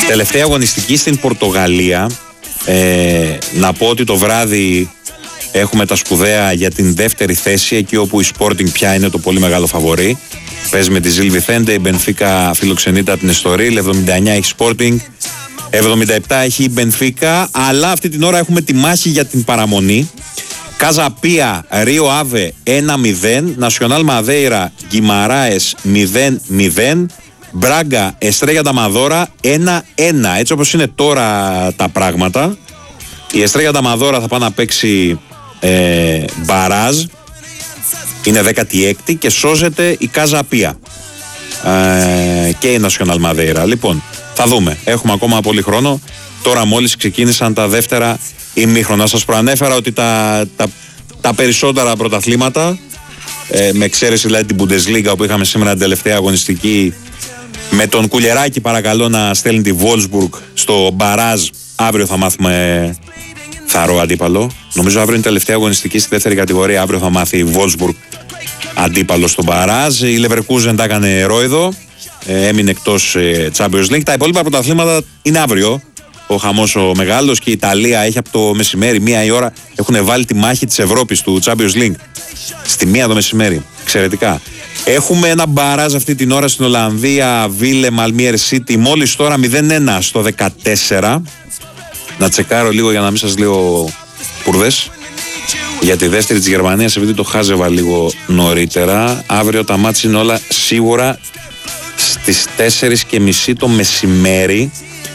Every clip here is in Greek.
Τελευταία αγωνιστική στην Πορτογαλία. Να πω ότι το βράδυ έχουμε τα σπουδαία για την δεύτερη θέση, εκεί όπου η Sporting πια είναι το πολύ μεγάλο φαβορί. Παίζει με τη Ζιλ Βιθέντε, η Μπενφίκα φιλοξενείται από την Εστορίλ, 79 έχει Sporting, 77 έχει η Μπενφίκα, αλλά αυτή την ώρα έχουμε τη μάχη για την παραμονή. Καζαπία, Ρίο Άβε 1-0, Νασιονάλ Μαδέιρα, Γκιμαράες 0-0, Μπράγκα, Εστρέγια Νταμαδόρα 1-1. Έτσι όπως είναι τώρα τα πράγματα, η Εστρέγια Νταμαδόρα θα πάει να παίξει μπαράζ, είναι 16η και σώζεται η Καζαπία και η Νασιονάλ Μαδέιρα. Λοιπόν, θα δούμε, έχουμε ακόμα πολύ χρόνο. Τώρα μόλις ξεκίνησαν τα δεύτερα ημίχρονα. Σας προανέφερα ότι τα περισσότερα πρωταθλήματα, με εξαίρεση δηλαδή την Bundesliga που είχαμε σήμερα την τελευταία αγωνιστική, με τον Κουλιεράκη παρακαλώ να στέλνει τη Wolfsburg στο μπαράζ. Αύριο θα μάθουμε θαρό αντίπαλο. Νομίζω αύριο είναι η τελευταία αγωνιστική στη δεύτερη κατηγορία. Αύριο θα μάθει η Wolfsburg αντίπαλο στο μπαράζ. Η Leverkusen τα έκανε ρόιδο, έμεινε εκτός Champions League. Τα υπόλοιπα πρωταθλήματα είναι αύριο. Ο χαμός ο μεγάλος, και η Ιταλία έχει από το μεσημέρι, 1 η ώρα, έχουν βάλει τη μάχη της Ευρώπης του Champions League. Στη 1 το μεσημέρι. Εξαιρετικά. Έχουμε ένα μπαράζ αυτή την ώρα στην Ολλανδία, Βίλε Μαλμιέρ City, μόλις τώρα 0-1 στο 14. Να τσεκάρω λίγο για να μην σας λέω πουρδές. Για τη δεύτερη της Γερμανίας, επειδή το χάζευα λίγο νωρίτερα, αύριο τα μάτς είναι όλα σίγουρα στις 4:30 το μεσημέρι.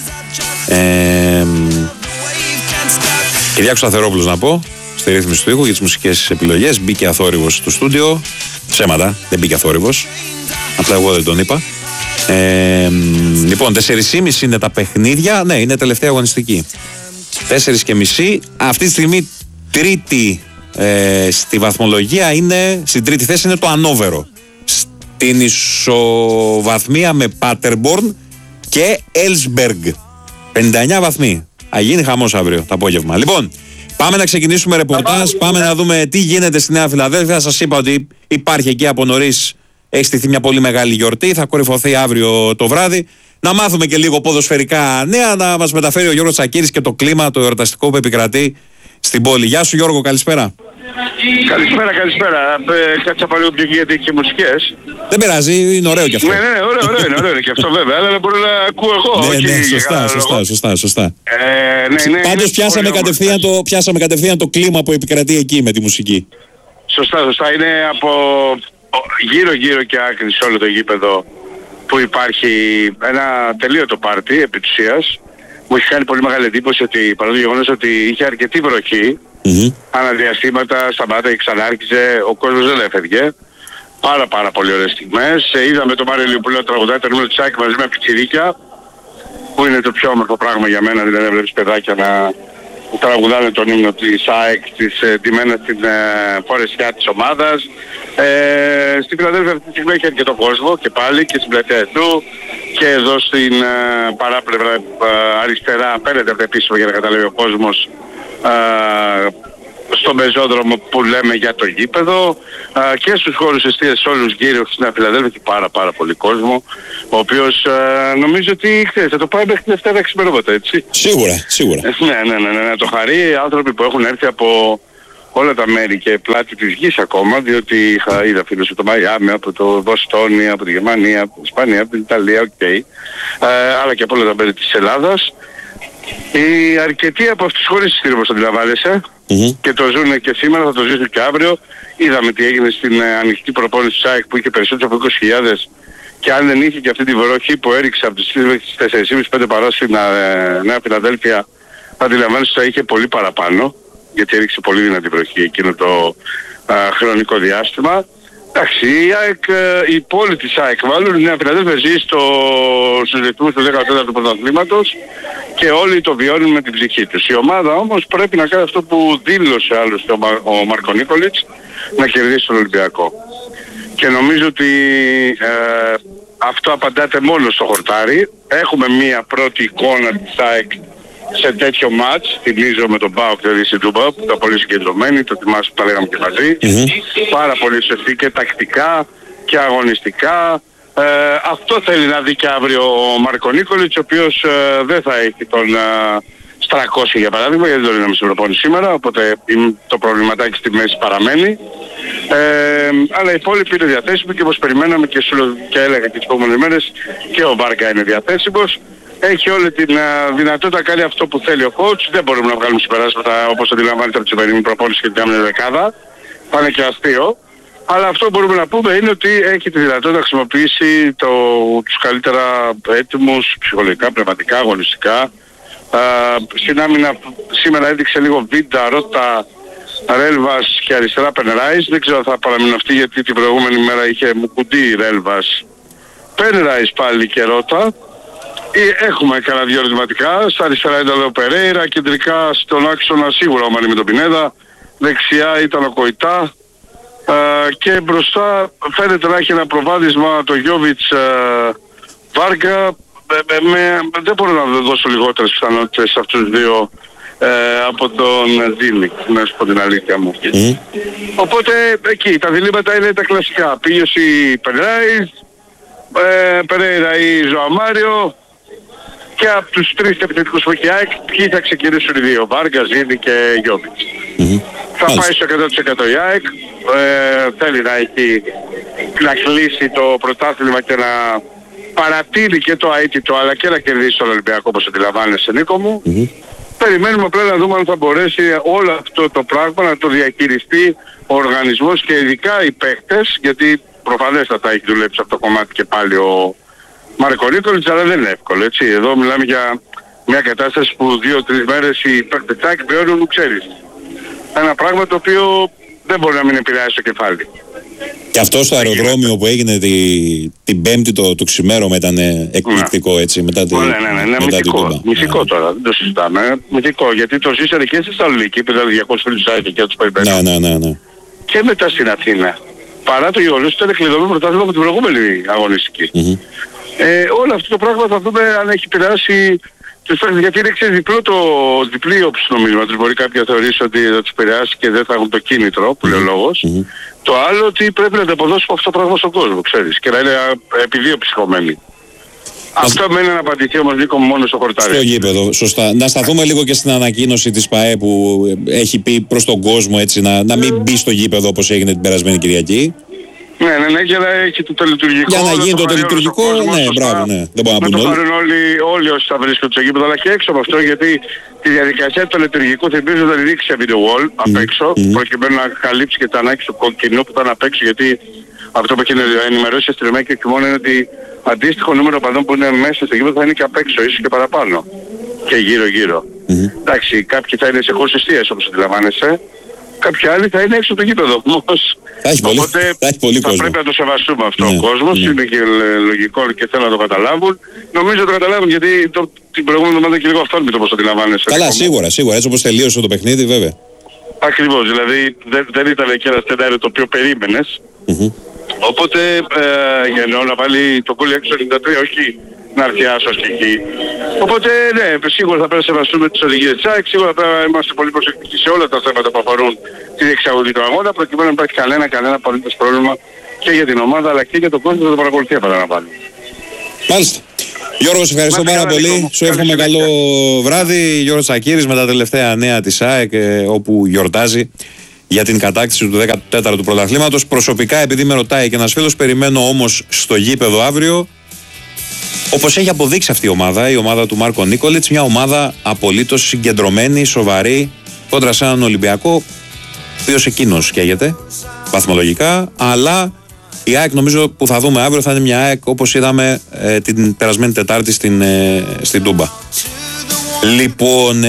Κυριάκος Σταθερόπουλος να πω, στη ρύθμιση του ήχου για τις μουσικές επιλογές. Μπήκε αθόρυβος στο στούντιο. Ψέματα, δεν μπήκε αθόρυβος, απλά εγώ δεν τον είπα. Λοιπόν, 4:30 είναι τα παιχνίδια. Ναι, είναι τελευταία αγωνιστική. 4:30. Αυτή τη στιγμή τρίτη στη βαθμολογία είναι, στην τρίτη θέση είναι το Ανόβερο. Στην ισοβαθμία με Πάτερμπορν και Έλσμπεργκ. 59 βαθμοί. Θα γίνει χαμός αύριο το απόγευμα. Λοιπόν, πάμε να ξεκινήσουμε ρεπορτάζ. Πάμε να δούμε τι γίνεται στη Νέα Φιλαδέλφια. Σας είπα ότι υπάρχει εκεί από νωρίς. Έχει στηθεί μια πολύ μεγάλη γιορτή. Θα κορυφωθεί αύριο το βράδυ. Να μάθουμε και λίγο ποδοσφαιρικά νέα. Να μας μεταφέρει ο Γιώργος Τσακίρης και το κλίμα, το εορταστικό που επικρατεί στην πόλη. Γεια σου Γιώργο, καλησπέρα. Καλησπέρα. Κάτσα πάλι ότι γίνεται και μουσικές. Δεν πειράζει, είναι ωραίο κι αυτό. Ναι, ωραίο είναι και αυτό βέβαια, αλλά δεν μπορώ να ακούω εγώ. Ναι, σωστά. Πάντως πιάσαμε κατευθείαν το κλίμα που επικρατεί εκεί με τη μουσική. Σωστά. Είναι από γύρω και άκρη σε όλο το γήπεδο που υπάρχει ένα τελείωτο πάρτι επί της ουσίας. Μου έχει κάνει πολύ μεγάλη εντύπωση ότι παρά το γεγονός ότι είχε αρκετή βροχή, αναδιαστήματα σταμάτα και ξανάρχιζε, ο κόσμος δεν έφευγε. Πάρα πολύ ωραίες στιγμές. Είδαμε τον Μάριο Λιοπούλο τραγουδάει το νούμερο της ΑΕΚ μαζί με πιτσιρίκια, που είναι το πιο όμορφο πράγμα για μένα, δηλαδή βλέπεις παιδάκια να τραγουδάνε τον ύμνο της ΑΕΚ, ντυμένα στην φορεσιά της ομάδας. Στην Φιλαδέλφια αυτή τη στιγμή έχει αρκετό κόσμο και πάλι και στην πλατεία του και εδώ στην παράπλευρα αριστερά απέναντι από τα επίσημα για να καταλάβει ο κόσμος, στον πεζόδρομο που λέμε για το γήπεδο, και στους χώρους εστίασης όλους γύρω στην Φιλαδέλφια και πάρα πολύ κόσμο, ο οποίος νομίζω ότι θα το πάει μέχρι την Δευτέρα ξημερώματα, έτσι. Σίγουρα. Ναι, το χαρεί άνθρωποι που έχουν έρθει από όλα τα μέρη και πλάτη της γης ακόμα, διότι είδα φίλους από το Μαϊάμι, από το Βοστόνι, από τη Γερμανία, από την Ισπανία, από την Ιταλία, αλλά και από όλα τα μέρη της Ελλάδας. Οι αρκετοί από αυτούς χωρίς εισιτήριο, όπως αντιλαμβάνεσαι, και το ζουν και σήμερα, θα το ζήσουν και αύριο. Είδαμε τι έγινε στην ανοιχτή προπόνηση του ΣΑΕΚ που είχε περισσότερο από 20.000, και αν δεν είχε και αυτή τη βροχή που έριξε από τις 3 μέχρι τις 4.30-5 παρά στην Νέα Φιλαδέλφια, αντιλαμβάνεσαι ότι θα είχε πολύ παραπάνω, γιατί έριξε πολύ δυνατή βροχή εκείνο το χρονικό διάστημα. Εντάξει, η πόλη της ΑΕΚ μάλλον, η Νέα Φιλαδέλφια ζει στους ρυθμούς του 14ου πρωταθλήματος και όλοι το βιώνουν με την ψυχή τους. Η ομάδα όμως πρέπει να κάνει αυτό που δήλωσε άλλωστε ο Μάρκο Νίκολιτς, να κερδίσει τον Ολυμπιακό. Και νομίζω ότι αυτό απαντάται μόνο στο χορτάρι. Έχουμε μία πρώτη εικόνα της ΑΕΚ σε τέτοιο μάτς, θυμίζω με τον ΠΑΟΚ δηλαδή στην Τούμπα, που ήταν πολύ συγκεντρωμένοι, το θυμάσαι που τα λέγαμε και μαζί. Πάρα πολύ σωστή και τακτικά και αγωνιστικά. Αυτό θέλει να δει και αύριο ο Μάρκο Νίκολιτς, ο οποίος δεν θα έχει τον Στρακώση για παράδειγμα, γιατί δεν μπορεί να με συμπροπώνει σήμερα, οπότε το προβληματάκι στη μέση παραμένει. Αλλά οι υπόλοιποι είναι διαθέσιμοι και όπως περιμέναμε και έλεγα και τις επόμενες μέρες, και ο Βάρκα είναι διαθέσιμος. Έχει όλη την δυνατότητα να κάνει αυτό που θέλει ο coach. Δεν μπορούμε να βγάλουμε συμπεράσματα όπως αντιλαμβάνεται από τη σημερινή προπόνηση και την άμυνα δεκάδα. Θα είναι και αστείο. Αλλά αυτό που μπορούμε να πούμε είναι ότι έχει τη δυνατότητα να χρησιμοποιήσει τους καλύτερα έτοιμους ψυχολογικά, πνευματικά, αγωνιστικά. Στην άμυνα σήμερα έδειξε λίγο Βίντα, Ρώτα, Ρέλβας και αριστερά Πενράις. Δεν ξέρω αν θα παραμείνουν αυτοί, γιατί την προηγούμενη μέρα είχε Μουκουντή, Ρέλβας, Πενράις πάλι και Ρώτα. Έχουμε κανένα δύο ερωτηματικά. Στα αριστερά ήταν ο Περέιρα, κεντρικά στον άξονα σίγουρα ο Μανί με τον Πινέδα, δεξιά ήταν ο Κοϊτά, και μπροστά φαίνεται να έχει ένα προβάδισμα το Γιόβιτς Βάρκα. Δεν μπορώ να δώσω λιγότερες πιθανότητες σε αυτούς τους δύο από τον Δίνικ, να σου πω την αλήθεια μου. Οπότε εκεί τα διλήμματα είναι τα κλασικά. Πήγωση Πενράις, Περέιρα ή Ζωαμάριο, και από τους τρεις επιθετικούς που έχει ΑΕΚ, ποιοι θα ξεκινήσουν οι δύο, Βάρκα, Ζήνη και Γιόβιτς. Θα πάει στο 100% η ΑΕΚ, θέλει να κλείσει το πρωτάθλημα και να παρατείνει και το αίτητο, αλλά και να κερδίσει τον Ολυμπιακό, όπως αντιλαμβάνεσαι, Νίκο μου. Περιμένουμε απλά να δούμε αν θα μπορέσει όλο αυτό το πράγμα να το διαχειριστεί ο οργανισμός και ειδικά οι παίκτες, γιατί προφανέστατα έχει δουλέψει αυτό το κομμάτι και πάλι ο Μάρκο Νίκολιτς, αλλά δεν είναι εύκολο, έτσι. Εδώ μιλάμε για μια κατάσταση που 2-3 μέρες οι παίκτες βιώνουν, ξέρεις. Ένα πράγμα το οποίο δεν μπορεί να μην επηρεάσει το κεφάλι. Και αυτό στο αεροδρόμιο που έγινε την Πέμπτη το ξημέρωμα ήταν εκπληκτικό, έτσι, μετά την Τούμπα. Μυθικό τώρα, δεν το συζητάμε. Μυθικό, γιατί το ζήσανε και στη Θεσσαλονίκη, που ήταν 200 φίλους και τους περιπέτειες. Ναι. Και μετά στην Αθήνα. Παρά το γεγονός ότι ήταν κλειδωμένο πρωτάθλημα από την προηγούμενη αγωνιστική. Όλο αυτό το πράγμα θα δούμε αν έχει επηρεάσει τους παίκτες, γιατί είναι διπλή όψη νομίζουμε. Μπορεί κάποια να θεωρήσει ότι θα τους επηρεάσει και δεν θα έχουν το κίνητρο που λέει ο λόγος. Το άλλο ότι πρέπει να ανταποδώσουμε αυτό το πράγμα στον κόσμο, ξέρεις, και να είναι επί δύο ψυχωμένοι. Αυτό μένει να απαντηθεί όμως, Νίκο, μόνο στο χορτάρι. Στο γήπεδο, σωστά. Να σταθούμε λίγο και στην ανακοίνωση της ΠΑΕ που έχει πει προς τον κόσμο, έτσι, να μην μπει στο γήπεδο όπως έγινε την περασμένη Κυριακή. Ναι, για να έχει το τελετουργικό. Για να γίνει το τελετουργικό, ναι, μπράβο, ναι. Δεν μπορώ να πούμε. Να το πάρουν όλοι όσοι θα βρίσκονται στο γήπεδο, αλλά και έξω από αυτό, γιατί τη διαδικασία του τελετουργικού θυμίζω να ρίξει σε video wall απ' έξω, προκειμένου να καλύψει και τα ανάγκη του κοινού που ήταν απ' έξω, γιατί αυτό που έχει ενημερώσει η αστυνομία και ο είναι ότι αντίστοιχο νούμερο παντών που είναι μέσα στο γήπεδο θα είναι και απ' έξω, ίσως και παραπάνω. Και γύρω-γύρω. Εντάξει, κάποιοι θα είναι σε χώρους εστίας όπως αντιλαμβάνεσαι. Κάποιοι άλλοι θα είναι έξω από το γήπεδο όμως. Οπότε θα πρέπει να το σεβαστούμε αυτό ο κόσμος. Είναι και λογικό και θέλω να το καταλάβουν. Νομίζω το καταλάβουν, γιατί την προηγούμενη εβδομάδα είναι και λίγο αυθόρμητο όπως το αντιλαμβάνεσαι. Καλά, σίγουρα. Έτσι όπως τελείωσε το παιχνίδι, βέβαια. Ακριβώς. Δηλαδή δεν ήταν και ένα σενάριο το οποίο περίμενες. Οπότε για να βάλει το κόλλι έξω 93, όχι να αρθιάσω εκεί. Οπότε ναι, σίγουρα θα πρέπει να σεβαστούμε τις οδηγίες της ΑΕΚ, σίγουρα πρέπει να είμαστε πολύ προσεκτικοί σε όλα τα θέματα που αφορούν τη διεξαγωγή του αγώνα, προκειμένου να υπάρχει κανένα απολύτως πρόβλημα και για την ομάδα αλλά και για τον κόσμο που θα το παρακολουθεί, επαναλαμβάνω. Μάλιστα. Γιώργο, σε ευχαριστώ πάρα πολύ. Σου εύχομαι καλό βράδυ. Γιώργος Τσακίρης με τα τελευταία νέα της ΑΕΚ, όπου γιορτάζει για την κατάκτηση του 14ου πρωταθλήματος. Προσωπικά, επειδή με ρωτάει και ένας φίλος, περιμένω όμως στο γήπεδο αύριο, όπως έχει αποδείξει αυτή η ομάδα του Μάρκο Νίκολιτς, μια ομάδα απολύτως συγκεντρωμένη, σοβαρή, κόντρα σε έναν Ολυμπιακό, ο οποίος εκείνος καίγεται βαθμολογικά, αλλά η ΑΕΚ νομίζω που θα δούμε αύριο θα είναι μια ΑΕΚ όπως είδαμε την περασμένη Τετάρτη στην Τούμπα. Λοιπόν,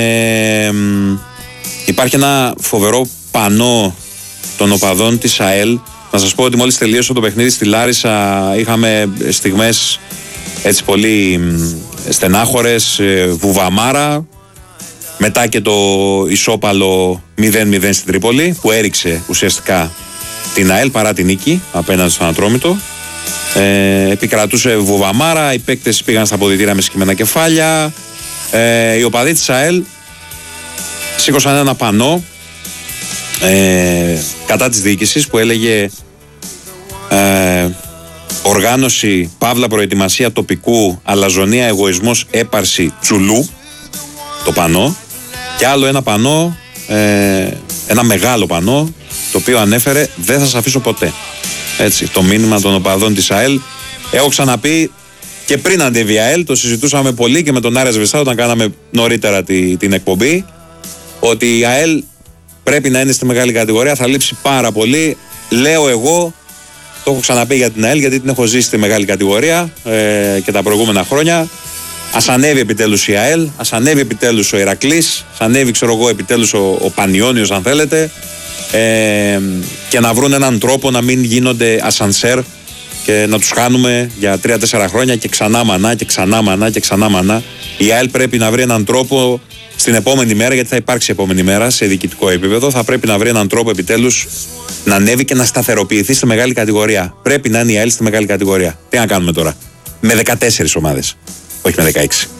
υπάρχει ένα φοβερό πανό των οπαδών της ΑΕΛ. Να σας πω ότι μόλις τελείωσε το παιχνίδι στη Λάρισα είχαμε στιγμές έτσι πολύ στενάχωρες, βουβαμάρα, μετά και το ισόπαλο 0-0 στην Τρίπολη που έριξε ουσιαστικά την ΑΕΛ παρά την νίκη απέναντι στον Ατρόμητο. Επικρατούσε βουβαμάρα, οι παίκτες πήγαν στα αποδυτήρια με σκυμμένα κεφάλια. Οι οπαδοί της ΑΕΛ σήκωσαν ένα πανό κατά της διοίκησης που έλεγε οργάνωση, παύλα προετοιμασία τοπικού, αλαζονία, εγωισμός, έπαρση, τσουλού, το πανό, και άλλο ένα πανό, ένα μεγάλο πανό, το οποίο ανέφερε δεν θα σας αφήσω ποτέ. Έτσι, το μήνυμα των οπαδών της ΑΕΛ. Έχω ξαναπεί και πριν αντέβει η ΑΕΛ, το συζητούσαμε πολύ και με τον Άρη Σβεστά όταν κάναμε νωρίτερα την εκπομπή, ότι η ΑΕΛ πρέπει να είναι στη μεγάλη κατηγορία, θα λείψει πάρα πολύ. Λέω εγώ, το έχω ξαναπεί για την ΑΕΛ γιατί την έχω ζήσει στη μεγάλη κατηγορία και τα προηγούμενα χρόνια. Ας ανέβει επιτέλους η ΑΕΛ, ας ανέβει επιτέλους ο Ηρακλής, ας ανέβει ξέρω εγώ επιτέλους ο Πανιώνιος αν θέλετε, και να βρουν έναν τρόπο να μην γίνονται ασανσέρ και να τους χάνουμε για 3-4 χρόνια και ξανά μανά και ξανά μανά και ξανά μανά. Η ΑΕΛ πρέπει να βρει έναν τρόπο στην επόμενη μέρα, γιατί θα υπάρξει επόμενη μέρα σε διοικητικό επίπεδο, θα πρέπει να βρει έναν τρόπο επιτέλους να ανέβει και να σταθεροποιηθεί στη μεγάλη κατηγορία. Πρέπει να είναι η ΑΕΛ στη μεγάλη κατηγορία. Τι να κάνουμε τώρα? Με 14 ομάδες, όχι με 16.